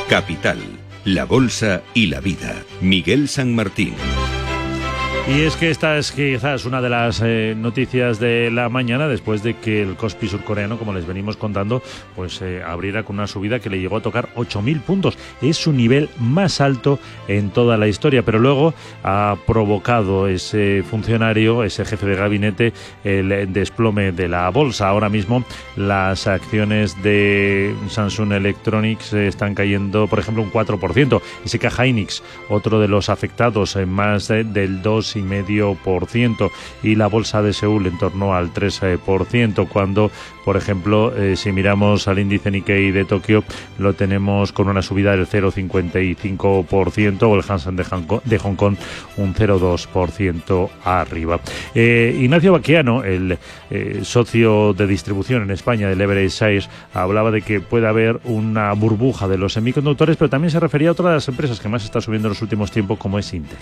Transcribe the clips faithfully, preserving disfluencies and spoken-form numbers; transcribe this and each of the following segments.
Capital, la bolsa y la vida. Miguel San Martín. Y es que esta es quizás una de las eh, noticias de la mañana, después de que el Kospi surcoreano, como les venimos contando, pues eh, abriera con una subida que le llegó a tocar ocho mil puntos. Es su nivel más alto en toda la historia, pero luego ha provocado ese funcionario, ese jefe de gabinete, el desplome de la bolsa. Ahora mismo las acciones de Samsung Electronics están cayendo, por ejemplo, un cuatro por ciento. S K Hynix, otro de los afectados, en más de, del dos y medio por ciento, y la bolsa de Seúl en torno al tres por ciento, cuando, por ejemplo, eh, si miramos al índice Nikkei de Tokio, lo tenemos con una subida del cero coma cincuenta y cinco por ciento, o el Hang Seng de Hong Kong, de Hong Kong un cero coma dos por ciento arriba. Eh, Ignacio Baquiano, el eh, socio de distribución en España del Everest Shires, hablaba de que puede haber una burbuja de los semiconductores, pero también se refería a otra de las empresas que más está subiendo en los últimos tiempos, como es Intel.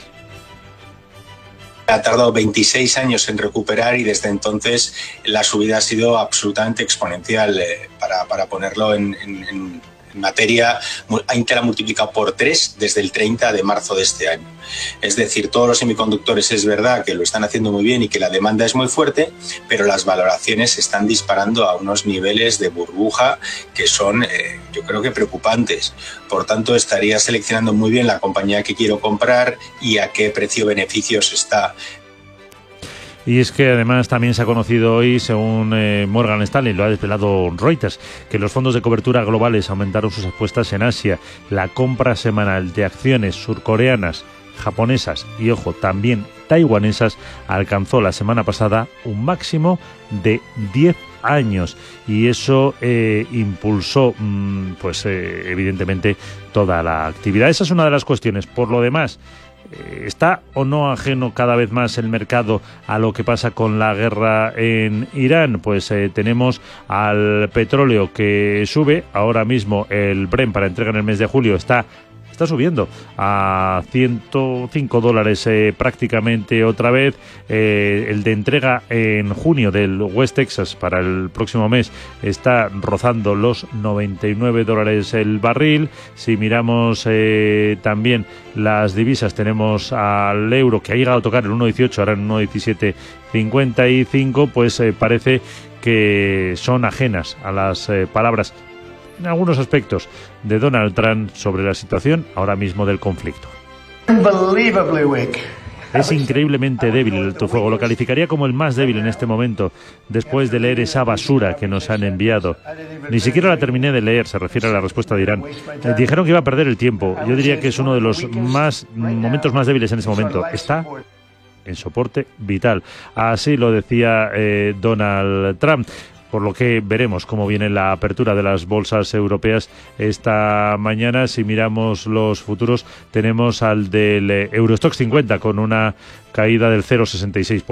Ha tardado veintiséis años en recuperar y desde entonces la subida ha sido absolutamente exponencial. Eh, para, para ponerlo en, en, en materia, Intel ha multiplicado por tres desde el treinta de marzo de este año. Es decir, todos los semiconductores es verdad que lo están haciendo muy bien y que la demanda es muy fuerte, pero las valoraciones se están disparando a unos niveles de burbuja que son, eh, yo creo que preocupantes. Por tanto, estaría seleccionando muy bien la compañía que quiero comprar y a qué precio-beneficios está. Y es que además también se ha conocido hoy, según eh, Morgan Stanley, lo ha desvelado Reuters, que los fondos de cobertura globales aumentaron sus apuestas en Asia. La compra semanal de acciones surcoreanas, japonesas y, ojo, también taiwanesas alcanzó la semana pasada un máximo de diez años, y eso eh, impulsó mmm, pues eh, evidentemente toda la actividad. Esa es una de las cuestiones. Por lo demás, ¿está o no ajeno cada vez más el mercado a lo que pasa con la guerra en Irán? Pues eh, tenemos al petróleo que sube. Ahora mismo el Brent para entrega en el mes de julio está Está subiendo a ciento cinco dólares eh, prácticamente otra vez. Eh, el de entrega en junio del West Texas para el próximo mes está rozando los noventa y nueve dólares el barril. Si miramos eh, también las divisas, tenemos al euro que ha llegado a tocar el uno dieciocho, ahora en uno diecisiete cincuenta y cinco, pues eh, parece que son ajenas a las eh, palabras en algunos aspectos de Donald Trump sobre la situación ahora mismo del conflicto. Es increíblemente débil el alto fuego. Lo calificaría como el más débil en este momento, después de leer esa basura que nos han enviado. Ni siquiera la terminé de leer, se refiere a la respuesta de Irán. Eh, dijeron que iba a perder el tiempo. Yo diría que es uno de los más momentos más débiles en ese momento. Está en soporte vital. Así lo decía eh, Donald Trump. Por lo que veremos cómo viene la apertura de las bolsas europeas esta mañana. Si miramos los futuros, tenemos al del Eurostoxx cincuenta con una caída del cero coma sesenta y seis por ciento.